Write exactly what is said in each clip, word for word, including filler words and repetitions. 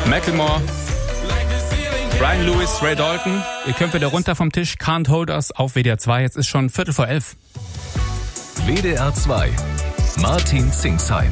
Macklemore, Brian Lewis, Ray Dalton. Ihr könnt wieder runter vom Tisch. Can't Hold Us auf W D R zwei. Jetzt ist schon Viertel vor elf. W D R zwei. Martin Zingsheim.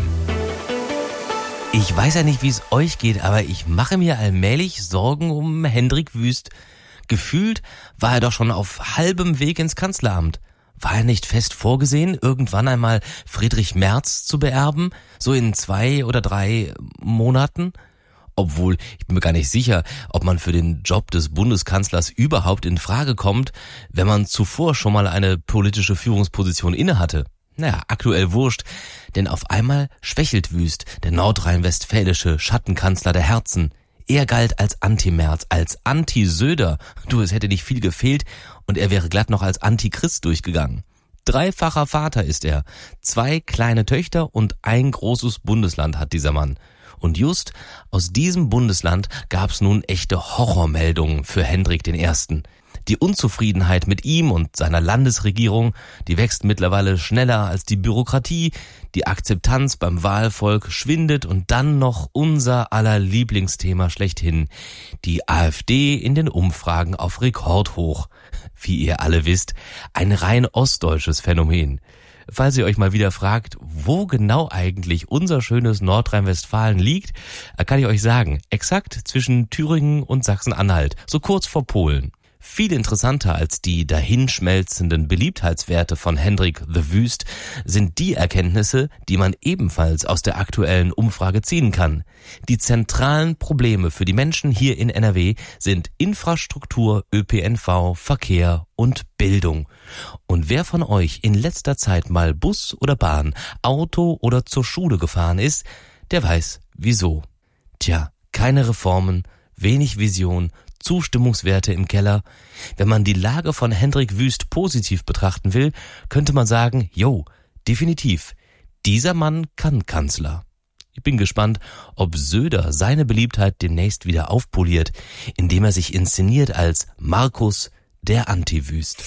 Ich weiß ja nicht, wie es euch geht, aber ich mache mir allmählich Sorgen um Hendrik Wüst. Gefühlt war er doch schon auf halbem Weg ins Kanzleramt. War er nicht fest vorgesehen, irgendwann einmal Friedrich Merz zu beerben? So in zwei oder drei Monaten? Obwohl, ich bin mir gar nicht sicher, ob man für den Job des Bundeskanzlers überhaupt in Frage kommt, wenn man zuvor schon mal eine politische Führungsposition innehatte. Naja, aktuell wurscht, denn auf einmal schwächelt Wüst, der nordrhein-westfälische Schattenkanzler der Herzen. Er galt als Anti-Merz, als Anti-Söder. Du, es hätte nicht viel gefehlt und er wäre glatt noch als Antichrist durchgegangen. Dreifacher Vater ist er. Zwei kleine Töchter und ein großes Bundesland hat dieser Mann. Und just aus diesem Bundesland gab's nun echte Horrormeldungen für Hendrik den Ersten. Die Unzufriedenheit mit ihm und seiner Landesregierung, die wächst mittlerweile schneller als die Bürokratie, die Akzeptanz beim Wahlvolk schwindet und dann noch unser aller Lieblingsthema schlechthin, die AfD in den Umfragen auf Rekordhoch. Wie ihr alle wisst, ein rein ostdeutsches Phänomen. Falls ihr euch mal wieder fragt, wo genau eigentlich unser schönes Nordrhein-Westfalen liegt, kann ich euch sagen, exakt zwischen Thüringen und Sachsen-Anhalt, so kurz vor Polen. Viel interessanter als die dahinschmelzenden Beliebtheitswerte von Hendrik the Wüst sind die Erkenntnisse, die man ebenfalls aus der aktuellen Umfrage ziehen kann. Die zentralen Probleme für die Menschen hier in N R W sind Infrastruktur, Ö P N V, Verkehr und Bildung. Und wer von euch in letzter Zeit mal Bus oder Bahn, Auto oder zur Schule gefahren ist, der weiß wieso. Tja, keine Reformen, wenig Vision, Zustimmungswerte im Keller. Wenn man die Lage von Hendrik Wüst positiv betrachten will, könnte man sagen, jo, definitiv, dieser Mann kann Kanzler. Ich bin gespannt, ob Söder seine Beliebtheit demnächst wieder aufpoliert, indem er sich inszeniert als Markus, der Anti-Wüst.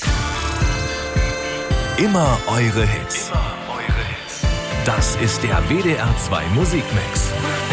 Immer eure Hits. Immer eure Hits. Das ist der W D R zwei Musikmix.